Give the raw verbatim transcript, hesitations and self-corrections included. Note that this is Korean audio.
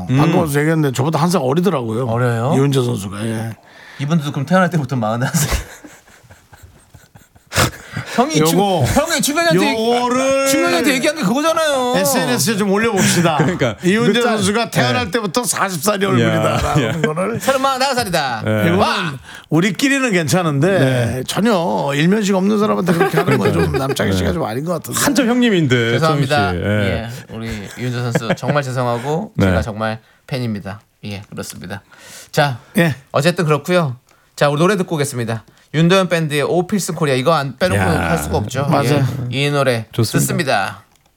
어려요. 음. 방금 와서 얘기했는데 저보다 한 살 어리더라고요. 어려요? 이훈재 선수가. 예. 이분들도 그럼 태어날 때부터 마흔한 살. 형이 주, 요거, 형이 주변한테 요거를 주변한테 얘기한 게 그거잖아요. 에스엔에스에 좀 올려봅시다. 그러니까 이훈재 그 짤- 선수가 태어날 네. 때부터 마흔 살이 얼굴이다라는 야. 거를. 서른마흔 살이다. 네. 이거는 우리끼리는 괜찮은데 전혀 일면식 없는 사람한테 그렇게 하는 건 좀 남창희 씨가 좀 아닌 것 같은데. 한참 형님인데. 죄송합니다. 성희 씨. 예. 예. 우리 이윤재 선수 정말 죄송하고 네. 제가 정말 팬입니다. 예, 그렇습니다. 자, 예. 어쨌든 그렇고요. 자, 우리 노래 듣고 오겠습니다. 윤도현 밴드의 오필슨 코리아 이거 안 빼놓고 야. 할 수가 없죠. 맞아요. 예, 이 노래 좋습니다. 듣습니다.